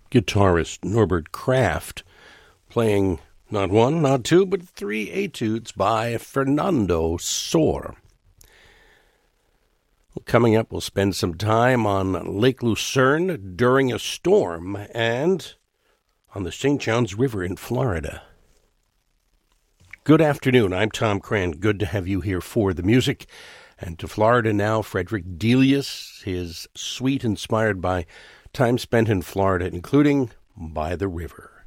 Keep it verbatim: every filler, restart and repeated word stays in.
guitarist Norbert Kraft playing not one, not two, but three etudes by Fernando Sor. Coming up, we'll spend some time on Lake Lucerne during a storm and on the Saint Johns River in Florida. Good afternoon. I'm Tom Cran. Good to have you here for the music. And to Florida now, Frederick Delius, his suite inspired by time spent in Florida, including By the River.